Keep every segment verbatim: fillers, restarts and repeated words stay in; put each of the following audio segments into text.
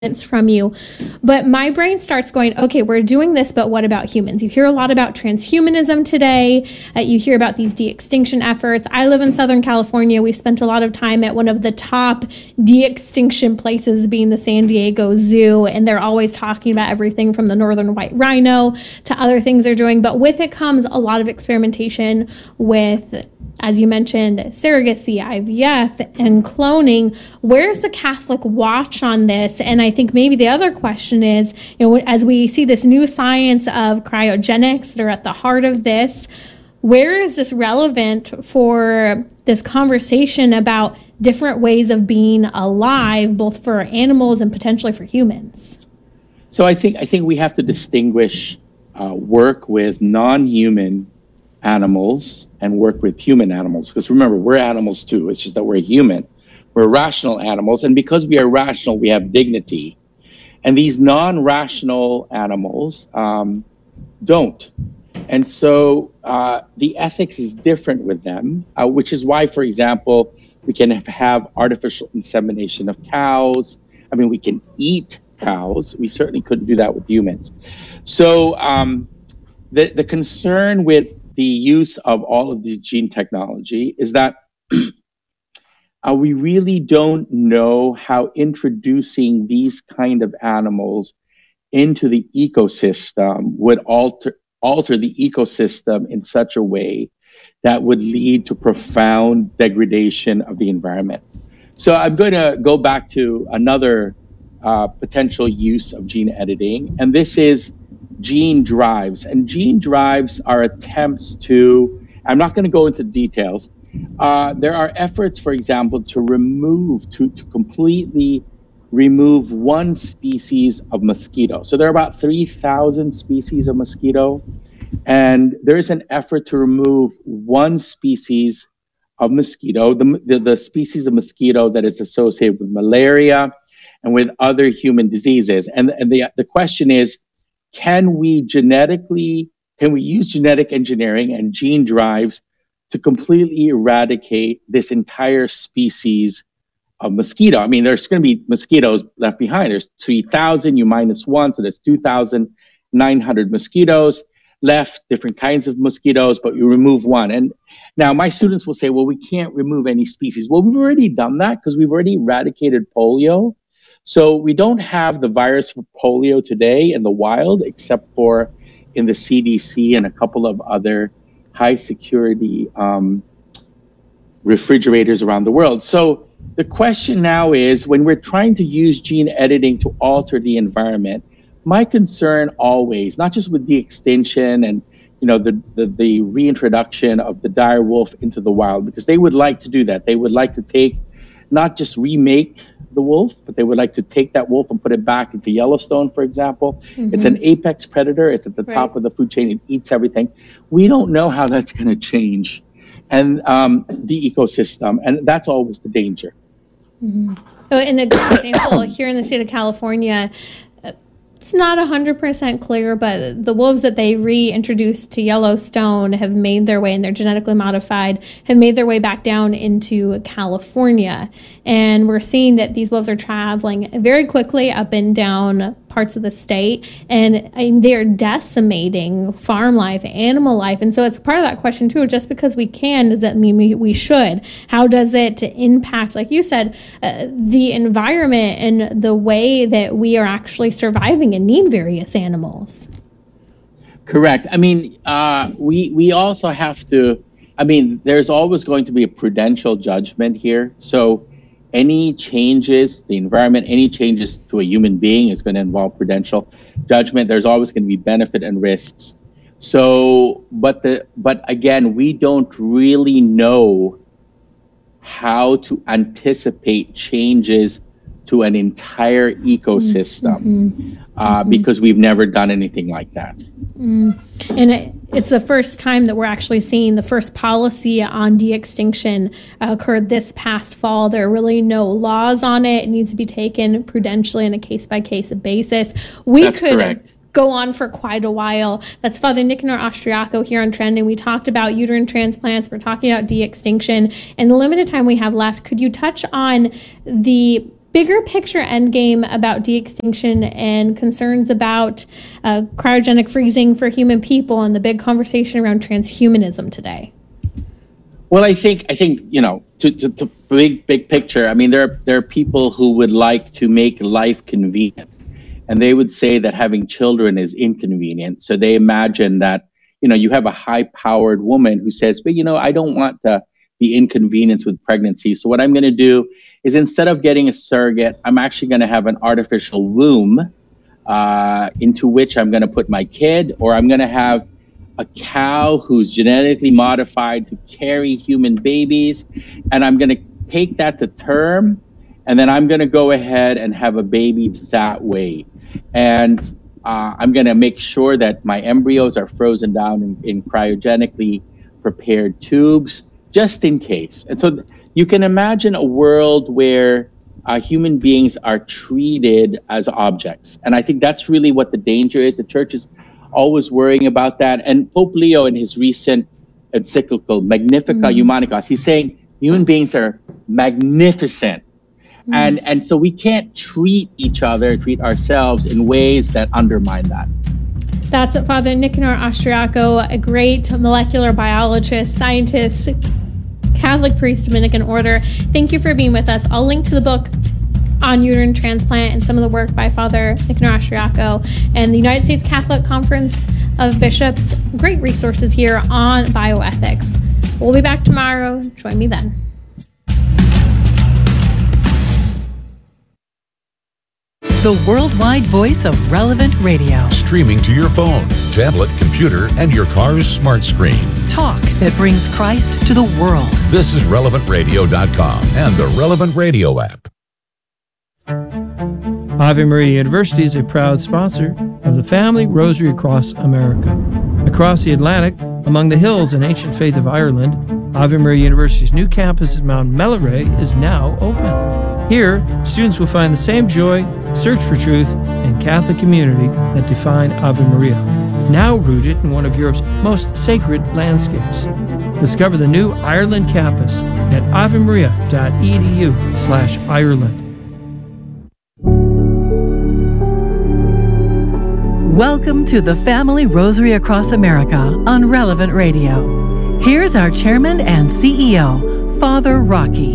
from you, but my brain starts going, okay, we're doing this, but what about humans? You hear a lot about transhumanism today. Uh, you hear about these de-extinction efforts. I live in Southern California. We spent a lot of time at one of the top de-extinction places, being the San Diego Zoo, and they're always talking about everything from the northern white rhino to other things they're doing. But with it comes a lot of experimentation with, as you mentioned, surrogacy, I V F, and cloning. Where's the Catholic watch on this? And I think maybe the other question is, you know, as we see this new science of cryogenics that are at the heart of this, where is this relevant for this conversation about different ways of being alive, both for animals and potentially for humans? So I think I think we have to distinguish uh, work with non-human animals and work with human animals, because remember, we're animals too. It's just that we're human. We're rational animals, and because we are rational, we have dignity. And these non-rational animals um, don't. And so uh, the ethics is different with them, uh, which is why, for example, we can have artificial insemination of cows. I mean, we can eat cows. We certainly couldn't do that with humans. So um, the, the concern with the use of all of this gene technology is that uh, we really don't know how introducing these kind of animals into the ecosystem would alter alter the ecosystem in such a way that would lead to profound degradation of the environment. So I'm going to go back to another uh, potential use of gene editing, and this is gene drives. And gene drives are attempts to, I'm not going to go into details. Uh, there are efforts, for example, to remove, to, to completely remove one species of mosquito. So there are about three thousand species of mosquito, and there is an effort to remove one species of mosquito, the, the, the species of mosquito that is associated with malaria and with other human diseases. And, and the, the question is, can we genetically, can we use genetic engineering and gene drives to completely eradicate this entire species of mosquito? I mean, there's going to be mosquitoes left behind. There's three thousand, you minus one, so there's two thousand nine hundred mosquitoes left, different kinds of mosquitoes, but you remove one. And now my students will say, well, we can't remove any species. Well, we've already done that because we've already eradicated polio. So we don't have the virus for polio today in the wild, except for in the C D C and a couple of other high security um, refrigerators around the world. So the question now is, when we're trying to use gene editing to alter the environment, my concern always, not just with de-extinction and you know the, the the reintroduction of the dire wolf into the wild, because they would like to do that. They would like to take, not just remake the wolf, but they would like to take that wolf and put it back into Yellowstone, for example. Mm-hmm. It's an apex predator. It's at the right. top of the food chain. It eats everything. We don't know how that's going to change and um, the ecosystem, and that's always the danger. Mm-hmm. So in a good example, here in the state of California, it's not one hundred percent clear, but the wolves that they reintroduced to Yellowstone have made their way, and they're genetically modified, have made their way back down into California. And we're seeing that these wolves are traveling very quickly up and down parts of the state, and, and they're decimating farm life, animal life. And so it's part of that question too, just because we can, does that mean we, we should? How does it impact, like you said, uh, the environment and the way that we are actually surviving and need various animals? Correct. I mean, uh, we, we also have to, I mean, there's always going to be a prudential judgment here. So any changes, the environment, any changes to a human being is going to involve prudential judgment. There's always going to be benefit and risks. So, but the, but again, we don't really know how to anticipate changes to an entire ecosystem mm-hmm. uh, mm-hmm. because we've never done anything like that. Mm. And it, it's the first time that we're actually seeing the first policy on de-extinction uh, occurred this past fall. There are really no laws on it. It needs to be taken prudentially on a case-by-case basis. We That's could correct. go on for quite a while. That's Father Nicanor Austriaco here on Trending. We talked about uterine transplants. We're talking about de-extinction. And the limited time we have left, could you touch on the bigger picture endgame about de-extinction and concerns about uh, cryogenic freezing for human people and the big conversation around transhumanism today? Well, I think I think you know, to, to, to big big picture. I mean, there are, there are people who would like to make life convenient, and they would say that having children is inconvenient. So they imagine that you know you have a high-powered woman who says, "But you know, I don't want to be inconvenienced with pregnancy. So what I'm going to do is instead of getting a surrogate, I'm actually going to have an artificial womb uh, into which I'm going to put my kid, or I'm going to have a cow who's genetically modified to carry human babies, and I'm going to take that to term, and then I'm going to go ahead and have a baby that way. And uh, I'm going to make sure that my embryos are frozen down in, in cryogenically prepared tubes, just in case." And so th- you can imagine a world where uh, human beings are treated as objects. And I think that's really what the danger is. The church is always worrying about that. And Pope Leo, in his recent encyclical Magnificat mm. Humanicos, he's saying human beings are magnificent. Mm. And, and so we can't treat each other, treat ourselves in ways that undermine that. That's Father Nicanor Austriaco, a great molecular biologist, scientist, Catholic priest, Dominican order. Thank you for being with us. I'll link to the book on uterine transplant and some of the work by Father Nicanor Austriaco and the United States Catholic Conference of Bishops. Great resources here on bioethics. We'll be back tomorrow. Join me then. The worldwide voice of Relevant Radio. Streaming to your phone, tablet, computer, and your car's smart screen. Talk that brings Christ to the world. This is relevant radio dot com and the Relevant Radio app. Ave Maria University is a proud sponsor of the Family Rosary Across America. Across the Atlantic, among the hills and ancient faith of Ireland, Ave Maria University's new campus at Mount Melleray is now open. Here, students will find the same joy, search for truth, and Catholic community that define Ave Maria, now rooted in one of Europe's most sacred landscapes. Discover the new Ireland campus at avemaria.edu slash Ireland. Welcome to the Family Rosary Across America on Relevant Radio. Here's our chairman and C E O, Father Rocky.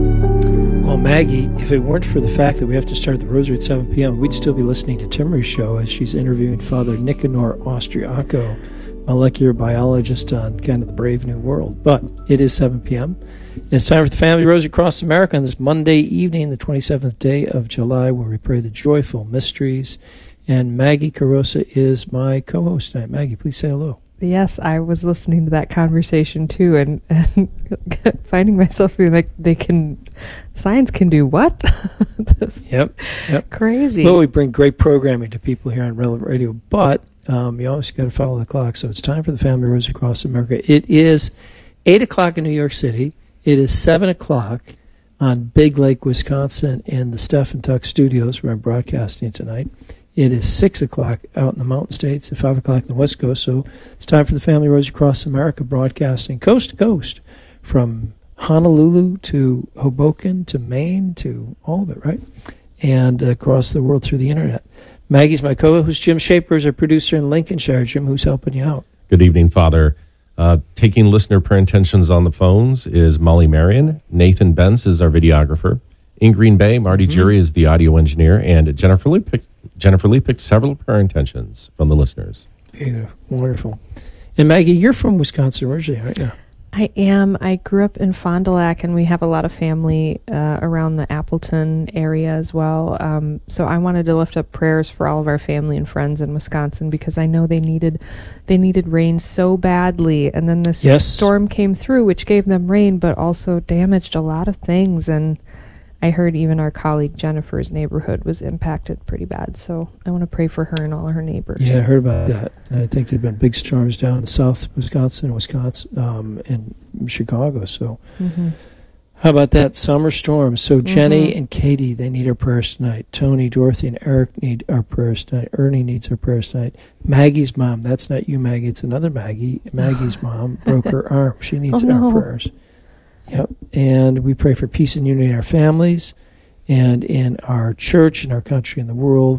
Well, Maggie, if it weren't for the fact that we have to start the rosary at seven p.m., we'd still be listening to Timmery's show as she's interviewing Father Nicanor Austriaco, molecular biologist on kind of the brave new world. But it is seven p.m. It's time for the Family Rosary Across America on this Monday evening, the twenty-seventh day of July, where we pray the joyful mysteries. And Maggie Carosa is my co-host tonight. Maggie, please say hello. Yes, I was listening to that conversation too, and, and finding myself feeling like they can, science can do what? This yep, yep. Crazy. Well, we bring great programming to people here on Relevant Radio, but um, you always got to follow the clock. So it's time for the Family Rosary Across America. It is eight o'clock in New York City. It is seven o'clock on Big Lake, Wisconsin, in the Stephen Tuck Studios, where I'm broadcasting tonight. It is six o'clock out in the Mountain States, at five o'clock in the West Coast. So it's time for the Family Rosary Across America, broadcasting coast to coast from Honolulu to Hoboken to Maine to all of it, right? And uh, across the world through the internet. Maggie's my co-host. Jim Shaper is our producer in Lincolnshire. Jim, who's helping you out? Good evening, Father. Uh, taking listener prayer intentions on the phones is Molly Marion. Nathan Bentz is our videographer. In Green Bay, Marty mm-hmm. Jury is the audio engineer, and Jennifer Lee picked, Jennifer Lee picked several prayer intentions from the listeners. Beautiful. Wonderful. And Maggie, you're from Wisconsin originally, aren't you? I am. I grew up in Fond du Lac, and we have a lot of family uh, around the Appleton area as well. Um, so I wanted to lift up prayers for all of our family and friends in Wisconsin, because I know they needed they needed rain so badly. And then this yes. storm came through, which gave them rain, but also damaged a lot of things. And I heard even our colleague Jennifer's neighborhood was impacted pretty bad. So I want to pray for her and all her neighbors. Yeah, I heard about that. And I think there have been big storms down in South Wisconsin, Wisconsin, um, and Chicago. So mm-hmm. how about that? Summer storms. So Jenny mm-hmm. and Katie, they need our prayers tonight. Tony, Dorothy, and Eric need our prayers tonight. Ernie needs our prayers tonight. Maggie's mom, that's not you, Maggie. It's another Maggie. Maggie's mom broke her arm. She needs oh, our no. prayers. Yep, and we pray for peace and unity in our families, and in our church, in our country, in the world.